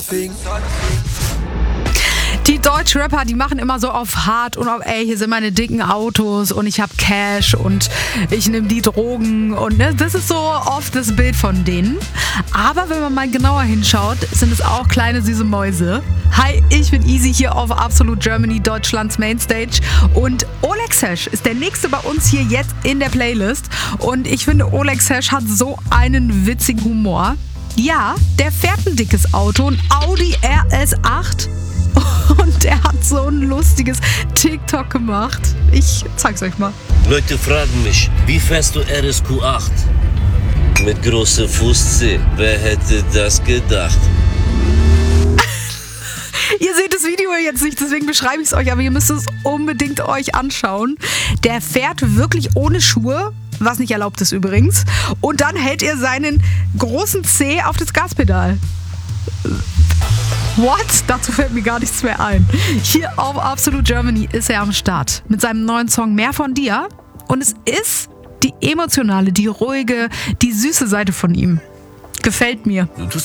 Die Deutsch-Rapper, die machen immer so auf hart und auf, ey, hier sind meine dicken Autos und ich hab Cash und ich nehme die Drogen und ne, das ist so oft das Bild von denen. Aber wenn man mal genauer hinschaut, sind es auch kleine süße Mäuse. Hi, ich bin Easy hier auf Absolute Germany, Deutschlands Mainstage und Oleg Sesh ist der nächste bei uns hier jetzt in der Playlist und ich finde, Oleg Sesh hat so einen witzigen Humor. Ja, der fährt ein dickes Auto, ein Audi RS8. Und er hat so ein lustiges TikTok gemacht. Ich zeig's euch mal. Leute fragen mich, wie fährst du RSQ8? Mit großem Fußzeh. Wer hätte das gedacht? Ihr seht das Video jetzt nicht, deswegen beschreibe ich es euch, aber ihr müsst es unbedingt euch anschauen. Der fährt wirklich ohne Schuhe, was nicht erlaubt ist übrigens. Und dann hält er seinen großen Zeh auf das Gaspedal. What? Dazu fällt mir gar nichts mehr ein. Hier auf Absolute Germany ist er am Start mit seinem neuen Song Mehr von dir. Und es ist die emotionale, die ruhige, die süße Seite von ihm. Gefällt mir.